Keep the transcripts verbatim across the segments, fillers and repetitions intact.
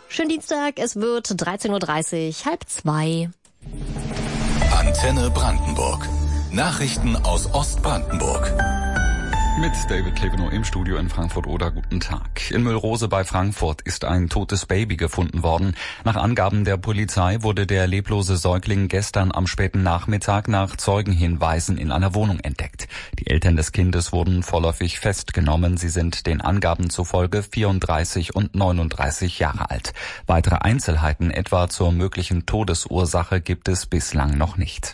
Schönen Dienstag, es wird dreizehn Uhr dreißig, halb zwei. Antenne Brandenburg. Nachrichten aus Ostbrandenburg. Mit David Klebenow im Studio in Frankfurt-Oder. Guten Tag. In Müllrose bei Frankfurt ist ein totes Baby gefunden worden. Nach Angaben der Polizei wurde der leblose Säugling gestern am späten Nachmittag nach Zeugenhinweisen in einer Wohnung entdeckt. Die Eltern des Kindes wurden vorläufig festgenommen. Sie sind den Angaben zufolge vierunddreißig und neununddreißig Jahre alt. Weitere Einzelheiten etwa zur möglichen Todesursache gibt es bislang noch nicht.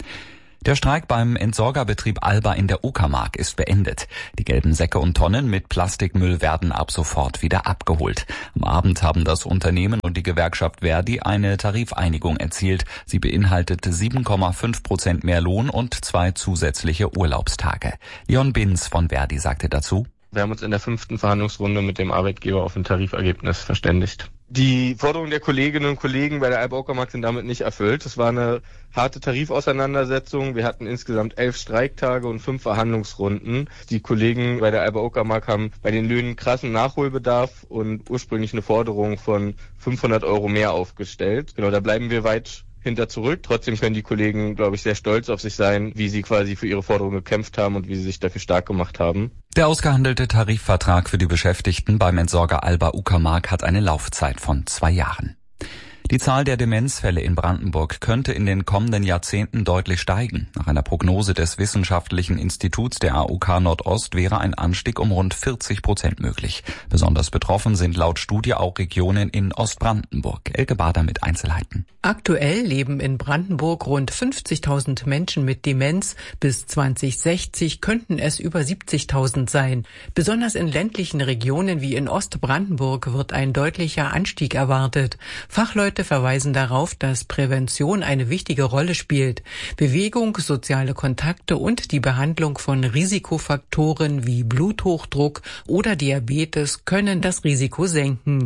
Der Streik beim Entsorgerbetrieb Alba in der Uckermark ist beendet. Die gelben Säcke und Tonnen mit Plastikmüll werden ab sofort wieder abgeholt. Am Abend haben das Unternehmen und die Gewerkschaft Verdi eine Tarifeinigung erzielt. Sie beinhaltete sieben Komma fünf Prozent mehr Lohn und zwei zusätzliche Urlaubstage. Leon Binz von Verdi sagte dazu: Wir haben uns in der fünften Verhandlungsrunde mit dem Arbeitgeber auf ein Tarifergebnis verständigt. Die Forderungen der Kolleginnen und Kollegen bei der Alba Uckermark sind damit nicht erfüllt. Es war eine harte Tarifauseinandersetzung. Wir hatten insgesamt elf Streiktage und fünf Verhandlungsrunden. Die Kollegen bei der Alba Uckermark haben bei den Löhnen krassen Nachholbedarf und ursprünglich eine Forderung von fünfhundert Euro mehr aufgestellt. Genau, da bleiben wir weit hinter zurück. Trotzdem können die Kollegen, glaube ich, sehr stolz auf sich sein, wie sie quasi für ihre Forderungen gekämpft haben und wie sie sich dafür stark gemacht haben. Der ausgehandelte Tarifvertrag für die Beschäftigten beim Entsorger Alba Uckermark hat eine Laufzeit von zwei Jahren. Die Zahl der Demenzfälle in Brandenburg könnte in den kommenden Jahrzehnten deutlich steigen. Nach einer Prognose des Wissenschaftlichen Instituts der A U K Nordost wäre ein Anstieg um rund vierzig Prozent möglich. Besonders betroffen sind laut Studie auch Regionen in Ostbrandenburg. Elke Bader mit Einzelheiten. Aktuell leben in Brandenburg rund fünfzigtausend Menschen mit Demenz. Bis zwanzig sechzig könnten es über siebzigtausend sein. Besonders in ländlichen Regionen wie in Ostbrandenburg wird ein deutlicher Anstieg erwartet. Fachleute verweisen darauf, dass Prävention eine wichtige Rolle spielt. Bewegung, soziale Kontakte und die Behandlung von Risikofaktoren wie Bluthochdruck oder Diabetes können das Risiko senken.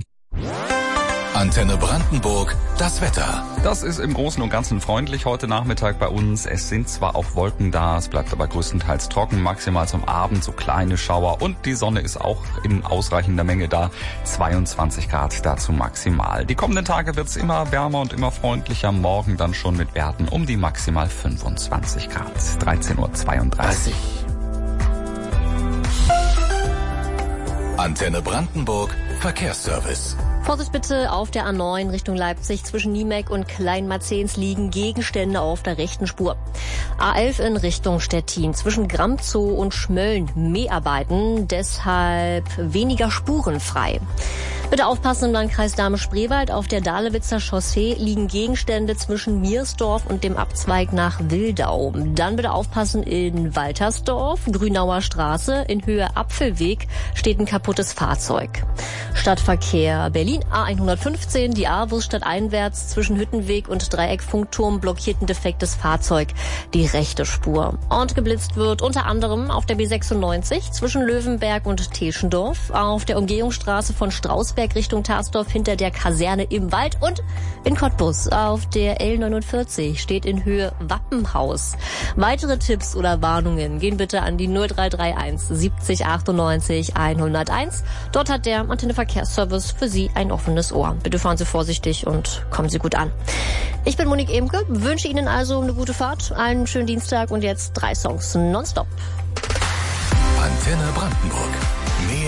Antenne Brandenburg, das Wetter. Das ist im Großen und Ganzen freundlich heute Nachmittag bei uns. Es sind zwar auch Wolken da, es bleibt aber größtenteils trocken, maximal zum Abend so kleine Schauer und die Sonne ist auch in ausreichender Menge da. zweiundzwanzig Grad dazu maximal. Die kommenden Tage wird's immer wärmer und immer freundlicher, morgen dann schon mit Werten um die maximal fünfundzwanzig Grad. dreizehn Uhr zweiunddreißig. Antenne Brandenburg, Verkehrsservice. Vorsicht bitte auf der A neun Richtung Leipzig. Zwischen Niemek und Kleinmarzens liegen Gegenstände auf der rechten Spur. A elf in Richtung Stettin. Zwischen Gramzow und Schmölln Mäharbeiten, deshalb weniger Spuren frei. Bitte aufpassen im Landkreis Dahme-Spreewald. Auf der Dahlewitzer Chaussee liegen Gegenstände zwischen Miersdorf und dem Abzweig nach Wildau. Dann bitte aufpassen in Waltersdorf, Grünauer Straße, in Höhe Apfelweg steht ein kaputtes Fahrzeug. Stadtverkehr Berlin A hundertfünfzehn, die A-Bus stadteinwärts zwischen Hüttenweg und Dreieckfunkturm blockiert ein defektes Fahrzeug, die rechte Spur. Und geblitzt wird unter anderem auf der B sechsundneunzig zwischen Löwenberg und Teschendorf, auf der Umgehungsstraße von Strausberg Richtung Tarsdorf hinter der Kaserne im Wald und in Cottbus auf der L neunundvierzig steht in Höhe Wappenhaus. Weitere Tipps oder Warnungen gehen bitte an die null drei drei eins siebzig achtundneunzig hunderteins. Dort hat der Antenne Verkehrsservice für Sie ein offenes Ohr. Bitte fahren Sie vorsichtig und kommen Sie gut an. Ich bin Monique Emke, wünsche Ihnen also eine gute Fahrt, einen schönen Dienstag und jetzt drei Songs nonstop. Antenne Brandenburg. Mehr